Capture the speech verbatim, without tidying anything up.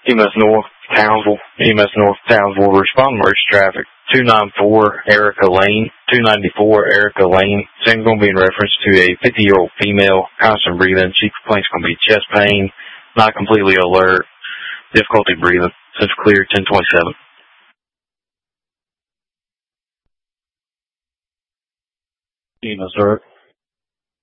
E M S North, Townsville. E M S North, Townsville. Respond emergency traffic. two ninety-four Erica Lane. two ninety-four Erica Lane. Same going to be in reference to a fifty-year-old female, constant breathing. She complains going to be chest pain, not completely alert, difficulty breathing. Since clear, ten twenty-seven. E M S North,